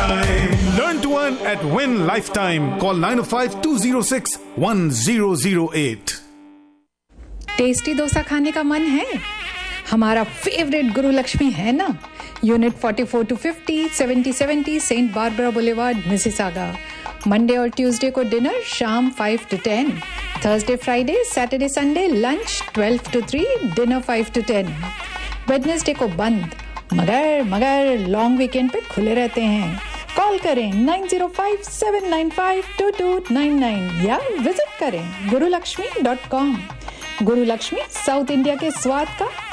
Learn to earn at Win Lifetime. Call 905-206-1008. Tasty dosa खाने का मन है? हमारा फेवरेट गुरु लक्ष्मी है ना? Unit 44 to 50, 7070 Saint Barbara boulevard, Mississauga. Monday और ट्यूसडे को डिनर शाम 5 to 10. Thursday, Friday, Saturday, Sunday lunch 12 to 3, dinner 5 to 10. Wednesday को बंद, मगर लॉन्ग वीकेंड पे खुले रहते हैं. कॉल करें 9057952299 या विजिट करें gurulakshmi.com. गुरु लक्ष्मी साउथ इंडिया के स्वाद का